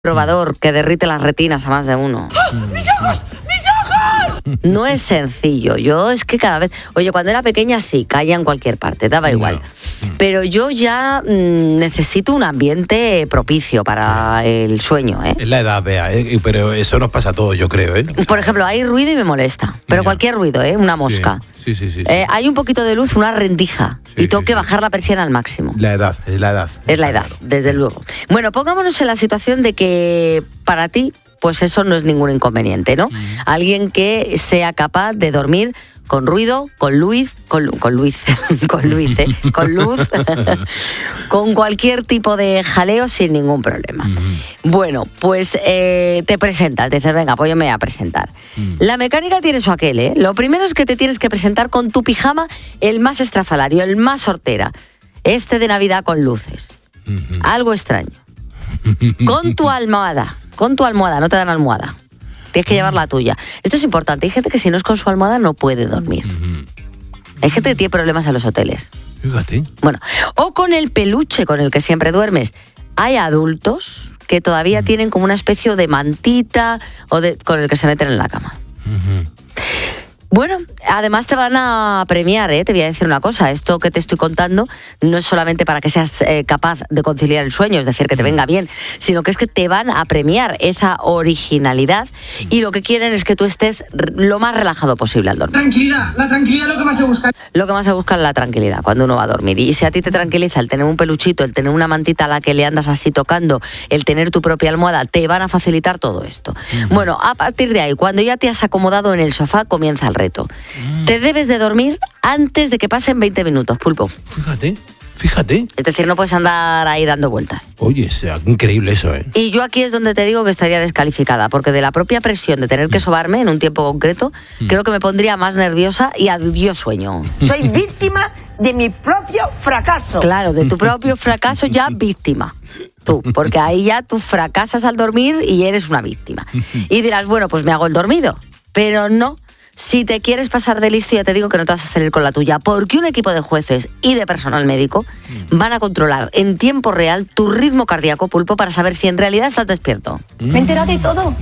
probador que derrite las retinas a más de uno. ¡Ah! ¡Mis ojos! ¡Mis ojos! No es sencillo. Yo es que cada vez... Oye, cuando era pequeña sí, caía en cualquier parte, daba igual. Pero yo ya necesito un ambiente propicio para el sueño, ¿eh? Es la edad, Bea, pero eso nos pasa a todos, yo creo, ¿eh? Por ejemplo, hay ruido y me molesta. Pero cualquier ruido, ¿eh? Una mosca. Sí. Hay un poquito de luz, una rendija. Sí, y tengo que bajar la persiana al máximo. La edad, es la edad. Es la edad, desde luego. Bueno, pongámonos en la situación de que para ti, pues eso no es ningún inconveniente, ¿no? Alguien que sea capaz de dormir con ruido, con luz, con con cualquier tipo de jaleo sin ningún problema. Bueno, pues te presentas, dices, venga, pues yo me voy a presentar. La mecánica tiene su aquel, ¿eh? Lo primero es que te tienes que presentar con tu pijama, el más estrafalario, el más hortera, de Navidad con luces. Algo extraño. Con tu almohada, no te dan almohada. Tienes que llevar la tuya. Esto es importante. Hay gente que si no es con su almohada no puede dormir. Hay gente que tiene problemas en los hoteles. Fíjate. Bueno, o con el peluche con el que siempre duermes. Hay adultos que todavía tienen como una especie de mantita con el que se meten en la cama. Bueno, además te van a premiar, ¿eh? Te voy a decir una cosa, esto que te estoy contando no es solamente para que seas capaz de conciliar el sueño, es decir, que te venga bien, sino que es que te van a premiar esa originalidad y lo que quieren es que tú estés lo más relajado posible al dormir. Tranquilidad, la tranquilidad es lo que más se busca. Lo que más se busca es la tranquilidad cuando uno va a dormir. Y si a ti te tranquiliza el tener un peluchito, el tener una mantita a la que le andas así tocando, el tener tu propia almohada, te van a facilitar todo esto. Bueno, a partir de ahí, cuando ya te has acomodado en el sofá, comienza el reto. Te debes de dormir antes de que pasen 20 minutos, Pulpo. Fíjate. Es decir, no puedes andar ahí dando vueltas. Oye, es increíble eso, ¿eh? Y yo aquí es donde te digo que estaría descalificada, porque de la propia presión de tener que sobarme en un tiempo concreto, creo que me pondría más nerviosa y adiós sueño. Soy víctima de mi propio fracaso. Claro, de tu propio fracaso ya víctima. Tú, porque ahí ya tú fracasas al dormir y eres una víctima. Y dirás, bueno, pues me hago el dormido. Pero no. Si te quieres pasar de listo, ya te digo que no te vas a salir con la tuya, porque un equipo de jueces y de personal médico van a controlar en tiempo real tu ritmo cardíaco, Pulpo, para saber si en realidad estás despierto. Me he enterado de todo.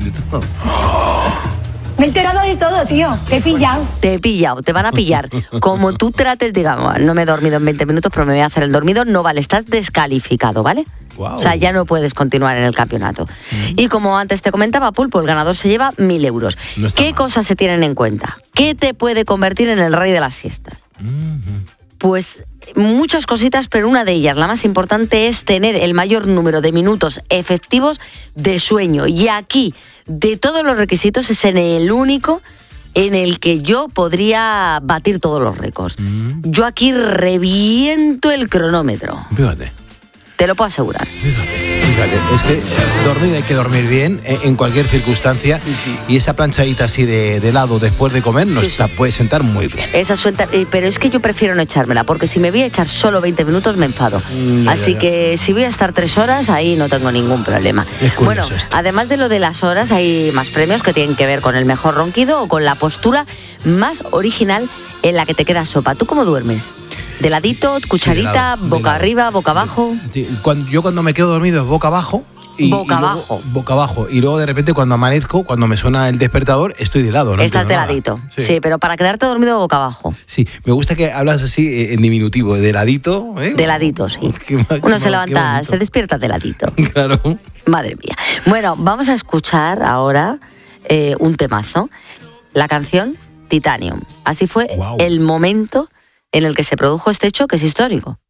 Me he enterado de todo, tío. Te he pillado. Te he pillado, te van a pillar. Como tú trates, digamos, no me he dormido en 20 minutos, pero me voy a hacer el dormido, no vale, estás descalificado, ¿vale? Wow. O sea, ya no puedes continuar en el campeonato. Y como antes te comentaba, Pulpo, el ganador se lleva 1.000 euros. No está ¿Qué mal. cosas se tienen en cuenta? ¿Qué te puede convertir en el rey de las siestas? Pues muchas cositas, pero una de ellas, la más importante, es tener el mayor número de minutos efectivos de sueño. Y aquí, de todos los requisitos, es en el único en el que yo podría batir todos los récords. Yo aquí reviento el cronómetro. Fíjate. Te lo puedo asegurar. Fíjate, es que dormir hay que dormir bien en cualquier circunstancia y esa planchadita así de helado después de comer nos la puede sentar muy bien. Esa suelta, pero es que yo prefiero no echármela, porque si me voy a echar solo 20 minutos me enfado. Así que si voy a estar 3 horas, ahí no tengo ningún problema. Es curioso Bueno, esto. además de lo de las horas, hay más premios que tienen que ver con el mejor ronquido o con la postura más original en la que te queda sopa. ¿Tú cómo duermes? ¿De ladito, cucharita, de lado, de boca lado. arriba, boca abajo? Sí, yo cuando me quedo dormido es boca abajo. Boca luego, abajo. Boca abajo. Y luego de repente cuando amanezco, cuando me suena el despertador, estoy de lado. No Estás de entiendo nada. ladito. Sí. Sí, pero para quedarte dormido boca abajo. Sí, me gusta que hablas así en diminutivo, de ladito. ¿eh? De ladito, sí. Uno se levanta, se despierta de ladito. Claro. Madre mía. Bueno, vamos a escuchar ahora un temazo. La canción Titanium. Así fue el momento en el que se produjo este hecho que es histórico.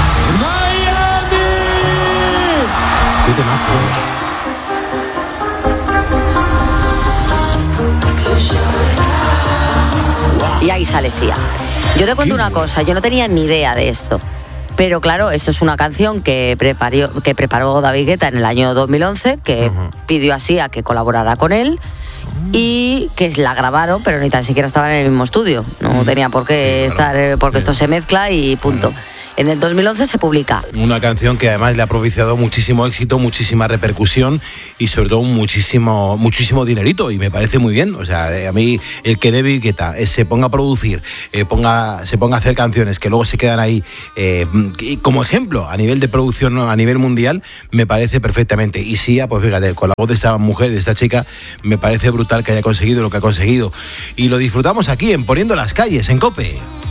Qué temazo. Y ahí sale Sia. Yo te cuento una cosa, yo no tenía ni idea de esto. Pero claro, esto es una canción que preparó David Guetta en el año 2011, que pidió a Sia que colaborara con él y que la grabaron, pero ni tan siquiera estaban en el mismo estudio. No tenía por qué estar, porque esto se mezcla y punto. En el 2011 se publica. Una canción que además le ha propiciado muchísimo éxito, muchísima repercusión y sobre todo muchísimo dinerito, y me parece muy bien. O sea, a mí el que David Guetta se ponga a producir, se ponga a hacer canciones que luego se quedan ahí como ejemplo a nivel de producción, a nivel mundial, me parece perfectamente. Y Sia, pues fíjate, con la voz de esta mujer, de esta chica, me parece brutal que haya conseguido lo que ha conseguido. Y lo disfrutamos aquí en Poniendo las Calles, en COPE.